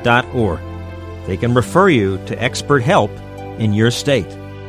360.org. They can refer you to expert help in your state.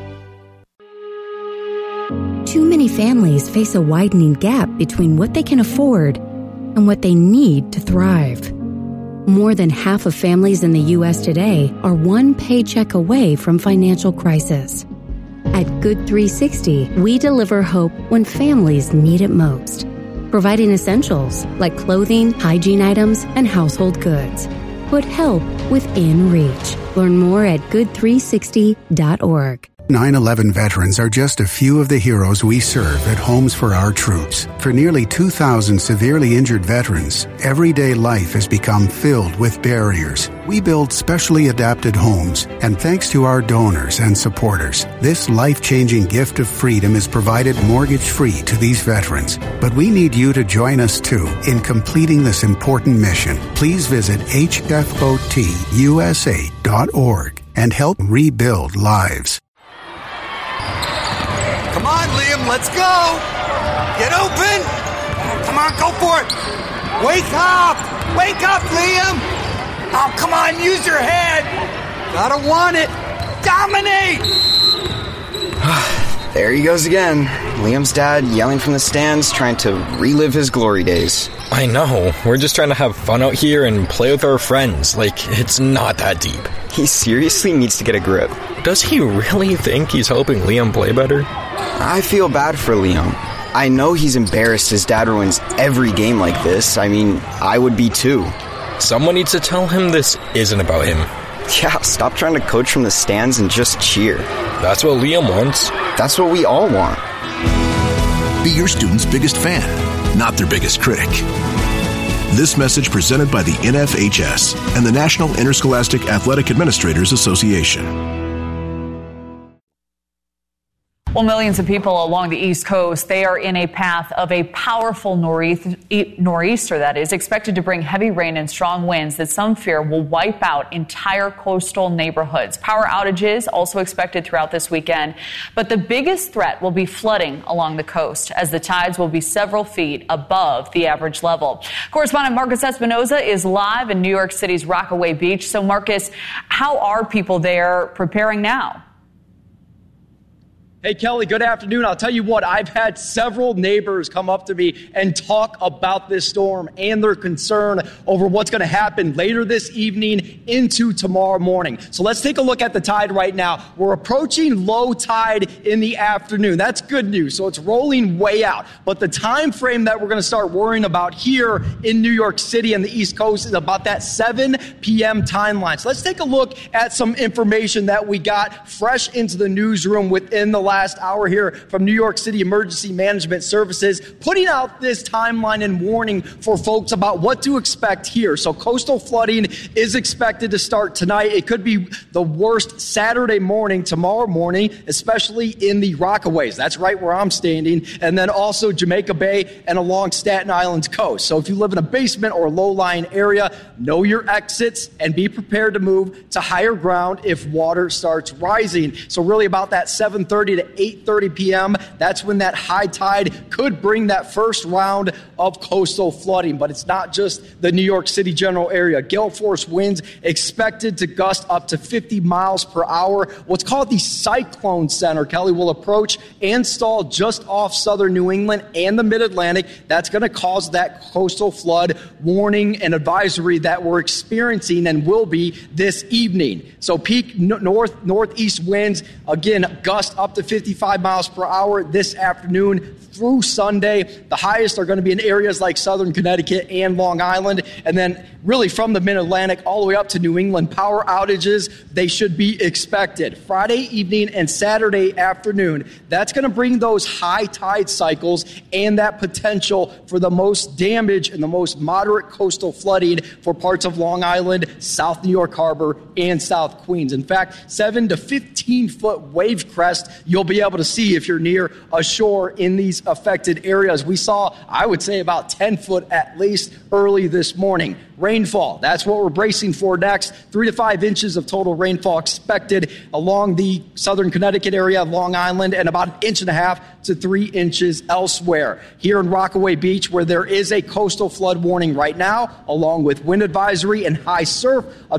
Too many families face a widening gap between what they can afford and what they need to thrive. More than half of families in the U.S. today are one paycheck away from financial crisis. At Good 360, we deliver hope when families need it most, providing essentials like clothing, hygiene items, and household goods. Put help within reach. Learn more at good360.org. 9/11 veterans are just a few of the heroes we serve at Homes for Our Troops. For nearly 2,000 severely injured veterans, everyday life has become filled with barriers. We build specially adapted homes, and thanks to our donors and supporters, this life-changing gift of freedom is provided mortgage-free to these veterans. But we need you to join us, too, in completing this important mission. Please visit hfotusa.org and help rebuild lives. Come on, Liam, let's go! Get open! Come on, go for it! Wake up! Wake up, Liam! Oh, come on, use your head! Gotta want it! Dominate! There he goes again. Liam's dad yelling from the stands, trying to relive his glory days. I know. We're just trying to have fun out here and play with our friends. Like, it's not that deep. He seriously needs to get a grip. Does he really think he's helping Liam play better? I feel bad for Liam. I know he's embarrassed his dad ruins every game like this. I mean, I would be too. Someone needs to tell him this isn't about him. Yeah, stop trying to coach from the stands and just cheer. That's what Liam wants. That's what we all want. Be your student's biggest fan, not their biggest critic. This message presented by the NFHS and the National Interscholastic Athletic Administrators Association. Well, millions of people along the East Coast, they are in a path of a powerful nor'easter that is expected to bring heavy rain and strong winds that some fear will wipe out entire coastal neighborhoods. Power outages also expected throughout this weekend. But the biggest threat will be flooding along the coast as the tides will be several feet above the average level. Correspondent Marcus Espinoza is live in New York City's Rockaway Beach. So, Marcus, how are people there preparing now? Hey, Kelly, good afternoon. I'll tell you what, I've had several neighbors come up to me and talk about this storm and their concern over what's going to happen later this evening into tomorrow morning. So let's take a look at the tide right now. We're approaching low tide in the afternoon. That's good news. So it's rolling way out. But the time frame that we're going to start worrying about here in New York City and the East Coast is about that 7 p.m. timeline. So let's take a look at some information that we got fresh into the newsroom within the last hour here from New York City Emergency Management Services, putting out this timeline and warning for folks about what to expect here. So coastal flooding is expected to start tonight. It could be the worst Saturday morning, tomorrow morning, especially in the Rockaways. That's right where I'm standing. And then also Jamaica Bay and along Staten Island's coast. So if you live in a basement or low-lying area, know your exits and be prepared to move to higher ground if water starts rising. So really about that 7:30 to 8:30 p.m., that's when that high tide could bring that first round of coastal flooding. But it's not just the New York City general area. Gale force winds expected to gust up to 50 miles per hour. What's called the cyclone center, Kelly, will approach and stall just off southern New England and the mid-Atlantic. That's going to cause that coastal flood warning and advisory that we're experiencing and will be this evening. So peak northeast winds, again, gust up to 55 miles per hour this afternoon through Sunday. The highest are going to be in areas like southern Connecticut and Long Island. And then really from the mid-Atlantic all the way up to New England, power outages, they should be expected. Friday evening and Saturday afternoon, that's going to bring those high tide cycles and that potential for the most damage and the most moderate coastal flooding for parts of Long Island, South New York Harbor, and South Queens. In fact, 7 to 15-foot wave crest you'll be able to see if you're near a shore in these affected areas. We saw, I would say, about 10 foot at least early this morning. Rainfall, that's what we're bracing for next. 3 to 5 inches of total rainfall expected along the southern Connecticut area, Long Island, and about 1.5 to 3 inches elsewhere. Here in Rockaway Beach, where there is a coastal flood warning right now, along with wind advisory and high surf